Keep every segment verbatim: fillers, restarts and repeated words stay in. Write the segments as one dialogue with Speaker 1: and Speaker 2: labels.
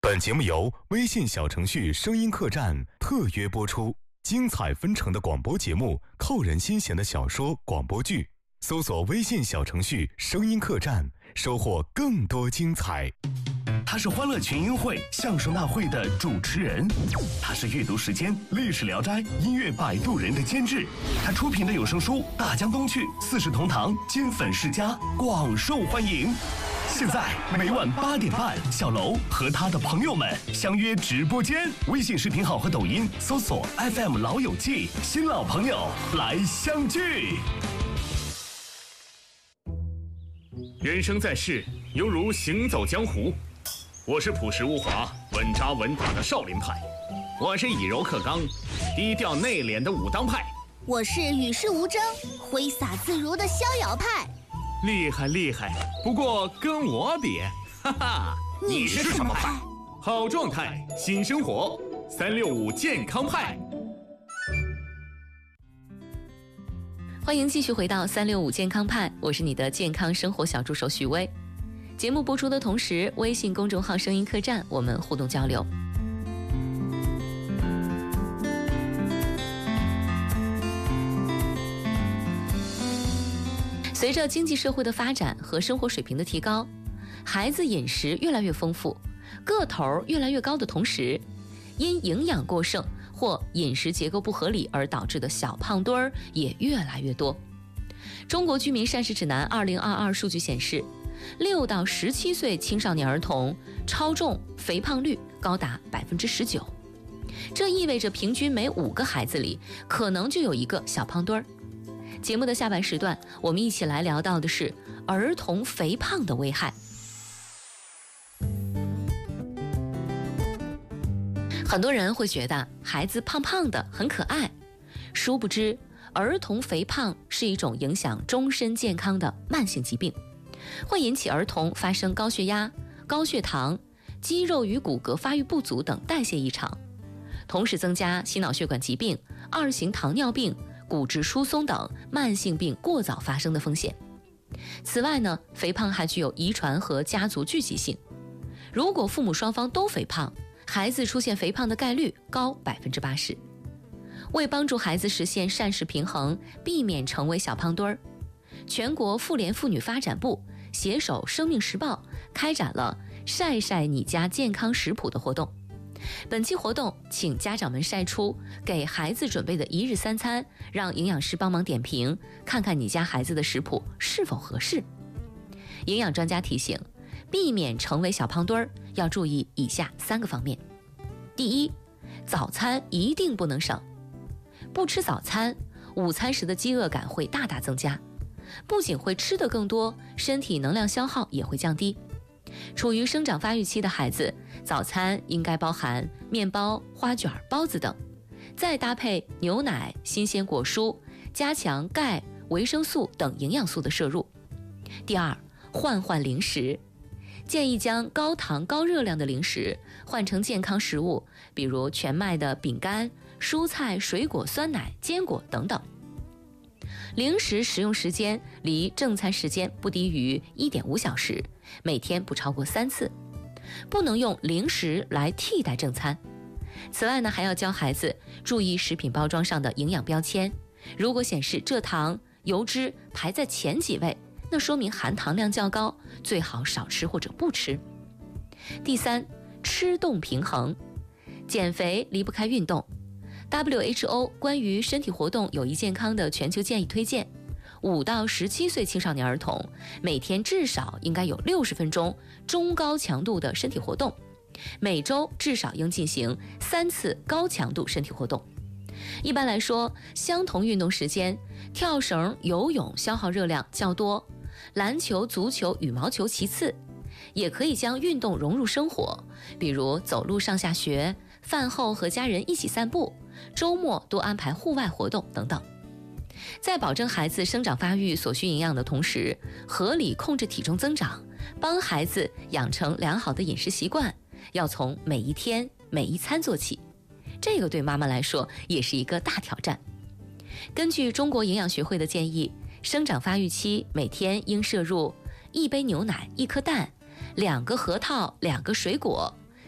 Speaker 1: 本节目由微信小程序声音客栈特约播出，精彩纷呈的广播节目，扣人心弦的小说广播剧，搜索微信小程序声音客栈，收获更多精彩。
Speaker 2: 他是欢乐群英会相声大会的主持人，他是阅读时间历史聊斋音乐摆渡人的监制，他出品的有声书《大江东去》四世同堂金粉世家广受欢迎。现在每晚八点半，小楼和他的朋友们相约直播间，微信视频号和抖音搜索 F M 老友记，新老朋友来相聚。
Speaker 3: 人生在世，犹如行走江湖。我是朴实无华、稳扎稳打的少林派，我是以柔克刚、低调内敛的武当派，
Speaker 4: 我是与世无争、挥洒自如的逍遥派。
Speaker 3: 厉害厉害，不过跟我比，哈哈，
Speaker 4: 你是什么派？
Speaker 3: 好状态，新生活，三六五健康派。
Speaker 5: 欢迎继续回到三六五健康派，我是你的健康生活小助手许巍。节目播出的同时，微信公众号声音客栈我们互动交流。随着经济社会的发展和生活水平的提高，孩子饮食越来越丰富，个头越来越高的同时，因营养过剩或饮食结构不合理而导致的小胖墩儿也越来越多。中国居民膳食指南二零二二数据显示，六到十七岁青少年儿童超重肥胖率高达百分之十九，这意味着平均每五个孩子里可能就有一个小胖墩儿。节目的下半时段，我们一起来聊到的是儿童肥胖的危害。很多人会觉得孩子胖胖的很可爱，殊不知儿童肥胖是一种影响终身健康的慢性疾病，会引起儿童发生高血压、高血糖、肌肉与骨骼发育不足等代谢异常，同时增加心脑血管疾病、二型糖尿病、骨质疏松等慢性病过早发生的风险。此外呢，肥胖还具有遗传和家族聚集性，如果父母双方都肥胖，孩子出现肥胖的概率高百分之八十。为帮助孩子实现膳食平衡，避免成为小胖墩儿，全国妇联妇女发展部携手生命时报开展了晒晒你家健康食谱的活动。本期活动请家长们晒出给孩子准备的一日三餐，让营养师帮忙点评，看看你家孩子的食谱是否合适。营养专家提醒，避免成为小胖墩儿要注意以下三个方面。第一，早餐一定不能省。不吃早餐，午餐时的饥饿感会大大增加，不仅会吃得更多，身体能量消耗也会降低。处于生长发育期的孩子，早餐应该包含面包、花卷、包子等，再搭配牛奶、新鲜果蔬，加强钙、维生素等营养素的摄入。第二，换换零食，建议将高糖高热量的零食换成健康食物，比如全麦的饼干、蔬菜、水果、酸奶、坚果等等。零食食用时间离正餐时间不低于 一点五小时，每天不超过三次，不能用零食来替代正餐。此外呢，还要教孩子注意食品包装上的营养标签，如果显示蔗糖、油脂排在前几位，那说明含糖量较高，最好少吃或者不吃。第三，吃动平衡，减肥离不开运动。W H O 关于身体活动有益健康的全球建议推荐，五到十七岁青少年儿童每天至少应该有六十分钟中高强度的身体活动，每周至少应进行三次高强度身体活动。一般来说，相同运动时间，跳绳、游泳消耗热量较多，篮球、足球、羽毛球其次。也可以将运动融入生活，比如走路上下学，饭后和家人一起散步，周末多安排户外活动等等。在保证孩子生长发育所需营养的同时，合理控制体重增长，帮孩子养成良好的饮食习惯，要从每一天每一餐做起。这个对妈妈来说也是一个大挑战。根据中国营养学会的建议，生长发育期每天应摄入一杯牛奶、一颗蛋、两个核桃、两个水果、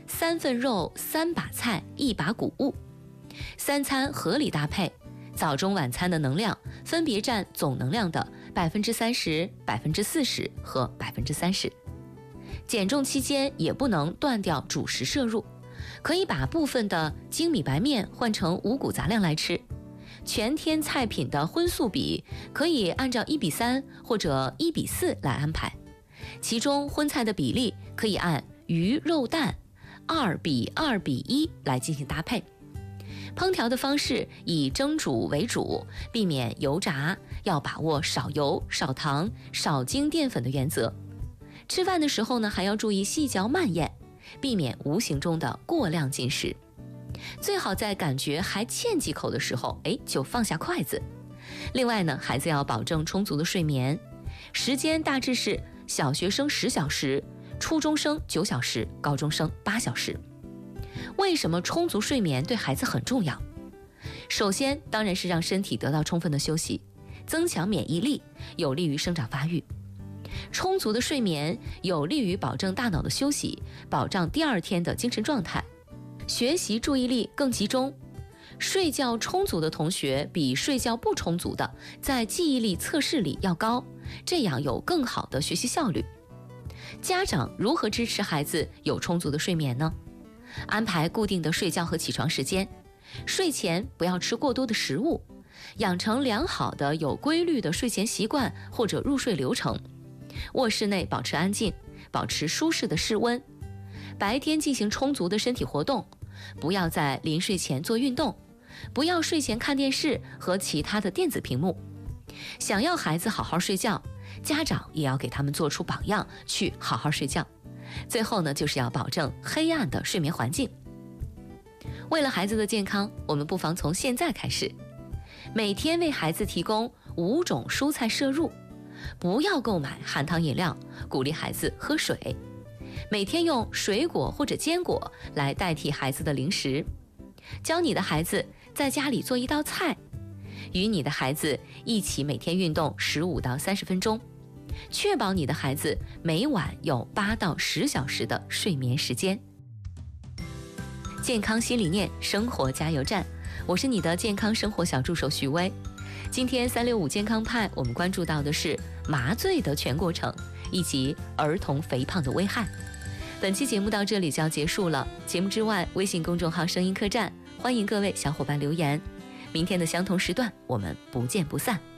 Speaker 5: 三份肉、三把菜、一把谷物。三餐合理搭配，早中晚餐的能量分别占总能量的百分之三十、百分之四十和百分之三十。减重期间也不能断掉主食摄入，可以把部分的精米白面换成五谷杂粮来吃。全天菜品的荤素比可以按照一比三或者一比四来安排，其中荤菜的比例可以按鱼肉蛋二比二比一来进行搭配。烹调的方式以蒸煮为主，避免油炸，要把握少油、少糖、少精淀粉的原则。吃饭的时候呢，还要注意细嚼慢咽，避免无形中的过量进食。最好在感觉还欠几口的时候，哎，就放下筷子。另外呢，孩子要保证充足的睡眠，时间大致是小学生十小时，初中生九小时，高中生八小时。为什么充足睡眠对孩子很重要？首先，当然是让身体得到充分的休息，增强免疫力，有利于生长发育。充足的睡眠有利于保证大脑的休息，保障第二天的精神状态，学习注意力更集中。睡觉充足的同学比睡觉不充足的在记忆力测试里要高，这样有更好的学习效率。家长如何支持孩子有充足的睡眠呢？安排固定的睡觉和起床时间，睡前不要吃过多的食物，养成良好的有规律的睡前习惯或者入睡流程。卧室内保持安静，保持舒适的室温。白天进行充足的身体活动，不要在临睡前做运动，不要睡前看电视和其他的电子屏幕。想要孩子好好睡觉，家长也要给他们做出榜样，去好好睡觉。最后呢，就是要保证黑暗的睡眠环境。为了孩子的健康，我们不妨从现在开始，每天为孩子提供五种蔬菜摄入，不要购买含糖饮料，鼓励孩子喝水。每天用水果或者坚果来代替孩子的零食。教你的孩子在家里做一道菜，与你的孩子一起每天运动十五到三十分钟，确保你的孩子每晚有八到十小时的睡眠时间。健康新理念，生活加油站，我是你的健康生活小助手徐薇。今天三六五健康派，我们关注到的是麻醉的全过程，以及儿童肥胖的危害。本期节目到这里就要结束了。节目之外，微信公众号声音客栈，欢迎各位小伙伴留言。明天的相同时段，我们不见不散。